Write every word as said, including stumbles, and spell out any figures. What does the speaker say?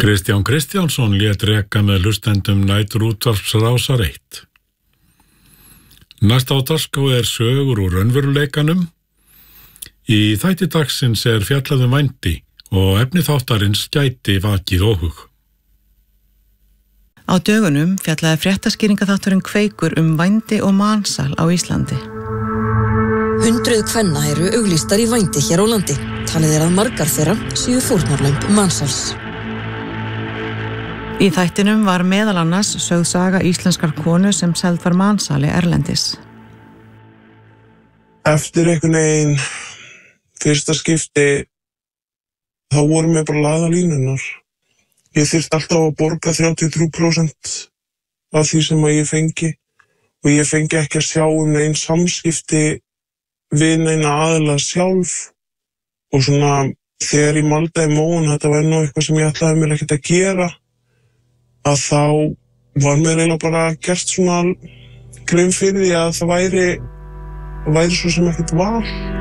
Kristján Kristjánsson lét reka með hlustendum næturútvarpsrásar eitt. Næst á dagskrá er sögur úr raunveruleikanum. Í þætti dagsins er fjallað um vændi og efni þáttarins gæti vakið óhug. Á dögunum fjallaði fréttaskýringaþátturinn Kveikur um vændi og mansal á Íslandi. Hundruð kvenna eru auglýstar í vændi hér á landi. Talið er að margar þeirra séu fórnarlömb mansals. Í þættinum var meðal annars sögð saga íslenskar konu sem seld var mansali erlendis. Eftir einhvern veginn fyrsta skipti þá voru mér bara laða línunar. Ég þyrfti alltaf að borga þrjátíu og þrjú prósent af því sem að ég fengi og ég fengi ekki að sjá um neinn samskipti við neina aðila sjálf og svona þegar ég maldaði móðan þetta var nú eitthvað sem ég ætlaði mér ekkert að gera að þá var mér eiginlega bara gert svona grein fyrir því að það væri, það væri svo sem ekkert var.